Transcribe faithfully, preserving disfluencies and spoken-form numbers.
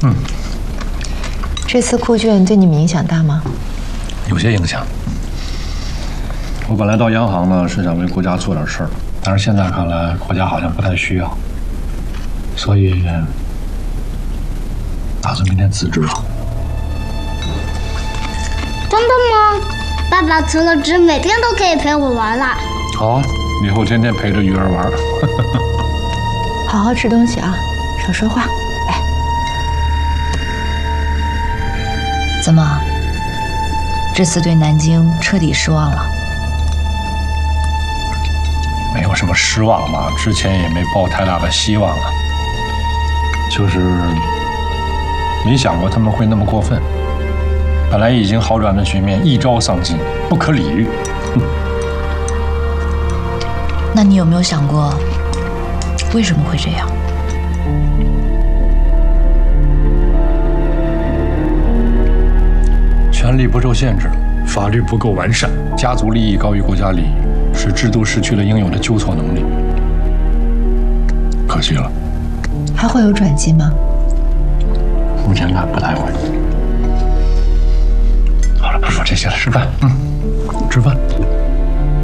嗯。 这次酷卷对你们影响大吗？ 有些影响。我本来到央行呢是想为国家做点事儿，但是现在看来国家好像不太需要，所以打算明天辞职了。 真的吗？爸爸辞了职，每天都可以陪我玩了。 好啊，以后天天陪着鱼儿玩。 好好吃东西啊，少说话。来， 怎么？这次对南京彻底失望了？ 没有什么失望嘛，之前也没抱太大的希望啊，就是没想过他们会那么过分。本来已经好转的局面一朝丧尽，不可理喻。 那你有没有想过，为什么会这样？ 权力不受限制，法律不够完善，家族利益高于国家利益，使制度失去了应有的纠错能力。可惜了。 还会有转机吗？ 目前看不太会。好了，不说这些了，吃饭。嗯，吃饭。